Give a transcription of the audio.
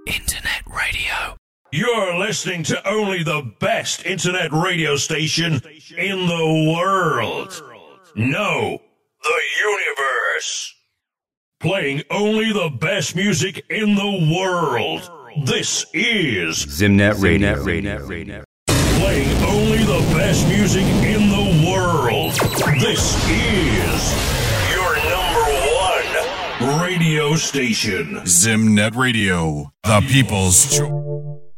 Internet radio. You're listening to only the best internet radio station in the world. No, the universe. Playing only the best music in the world. This is Zimnet Radio. Playing only the best music in the world. This is your number one radio station. Zimnet Radio, the people's choice.